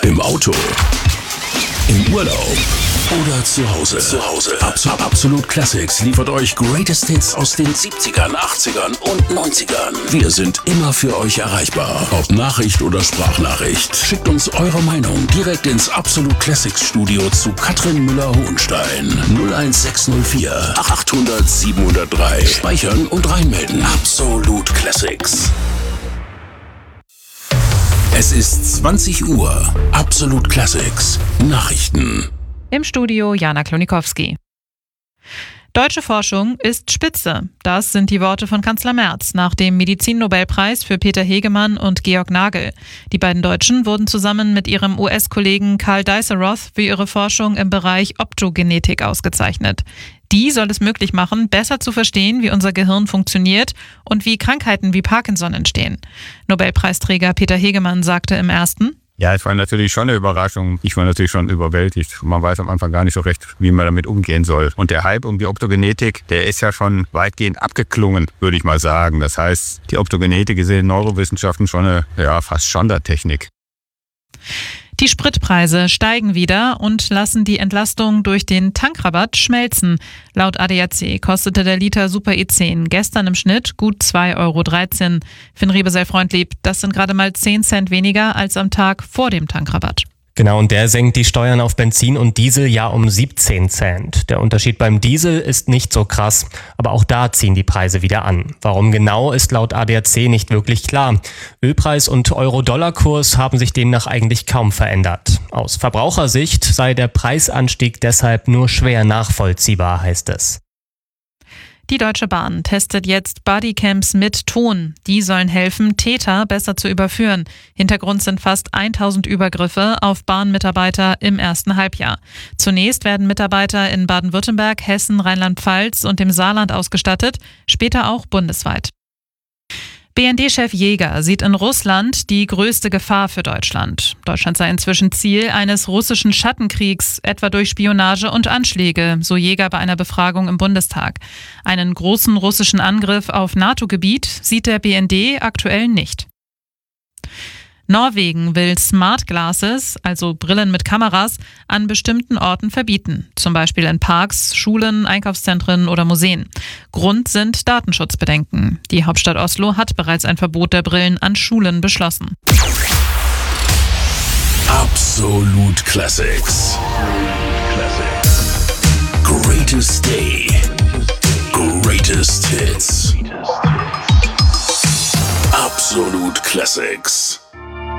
Im Auto, im Urlaub oder zu Hause. Absolut Classics liefert euch Greatest Hits aus den 70ern, 80ern und 90ern. Wir sind immer für euch erreichbar. Ob Nachricht oder Sprachnachricht. Schickt uns eure Meinung direkt ins Absolut Classics Studio zu Katrin Müller-Hohenstein. 01604 800 703. Speichern und reinmelden. Absolut Classics. Es ist 20 Uhr. Absolut Classics. Nachrichten. Im Studio Jana Klonikowski. Deutsche Forschung ist spitze. Das sind die Worte von Kanzler Merz nach dem Medizinnobelpreis für Peter Hegemann und Georg Nagel. Die beiden Deutschen wurden zusammen mit ihrem US-Kollegen Karl Dies-Roth für ihre Forschung im Bereich Optogenetik ausgezeichnet. Die soll es möglich machen, besser zu verstehen, wie unser Gehirn funktioniert und wie Krankheiten wie Parkinson entstehen. Nobelpreisträger Peter Hegemann sagte im ersten: Ja, es war natürlich schon eine Überraschung. Ich war natürlich schon überwältigt. Man weiß am Anfang gar nicht so recht, wie man damit umgehen soll. Und der Hype um die Optogenetik, der ist ja schon weitgehend abgeklungen, würde ich mal sagen. Das heißt, die Optogenetik ist in den Neurowissenschaften schon eine fast Standardtechnik. Die Spritpreise steigen wieder und lassen die Entlastung durch den Tankrabatt schmelzen. Laut ADAC kostete der Liter Super E10 gestern im Schnitt gut 2,13 €. Finn Riebe sei freundlieb, das sind gerade mal 10 Cent weniger als am Tag vor dem Tankrabatt. Genau, und der senkt die Steuern auf Benzin und Diesel ja um 17 Cent. Der Unterschied beim Diesel ist nicht so krass, aber auch da ziehen die Preise wieder an. Warum genau, ist laut ADAC nicht wirklich klar. Ölpreis und Euro-Dollar-Kurs haben sich demnach eigentlich kaum verändert. Aus Verbrauchersicht sei der Preisanstieg deshalb nur schwer nachvollziehbar, heißt es. Die Deutsche Bahn testet jetzt Bodycams mit Ton. Die sollen helfen, Täter besser zu überführen. Hintergrund sind fast 1000 Übergriffe auf Bahnmitarbeiter im ersten Halbjahr. Zunächst werden Mitarbeiter in Baden-Württemberg, Hessen, Rheinland-Pfalz und dem Saarland ausgestattet, später auch bundesweit. BND-Chef Jäger sieht in Russland die größte Gefahr für Deutschland. Deutschland sei inzwischen Ziel eines russischen Schattenkriegs, etwa durch Spionage und Anschläge, so Jäger bei einer Befragung im Bundestag. Einen großen russischen Angriff auf NATO-Gebiet sieht der BND aktuell nicht. Norwegen will Smart Glasses, also Brillen mit Kameras, an bestimmten Orten verbieten, zum Beispiel in Parks, Schulen, Einkaufszentren oder Museen. Grund sind Datenschutzbedenken. Die Hauptstadt Oslo hat bereits ein Verbot der Brillen an Schulen beschlossen. Absolut Classics. Greatest Day. Greatest Hits. Absolut Classics.